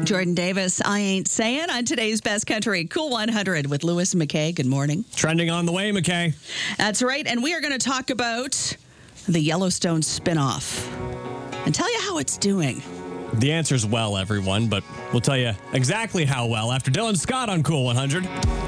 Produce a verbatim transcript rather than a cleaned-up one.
Jordan Davis, I Ain't Saying on today's Best Country Cool one hundred with Lewis McKay. Good morning. Trending on the way, McKay. That's right. And we are going to talk about the Yellowstone spinoff and tell you how it's doing. The answer's well, everyone, but we'll tell you exactly how well after Dylan Scott on Cool one hundred.